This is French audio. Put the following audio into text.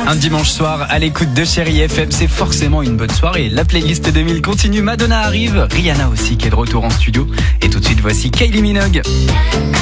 Un dimanche soir à l'écoute de Chérie FM, c'est forcément une bonne soirée. La playlist 2000 continue, Madonna arrive, Rihanna aussi qui est de retour en studio. Et tout de suite voici Kylie Minogue.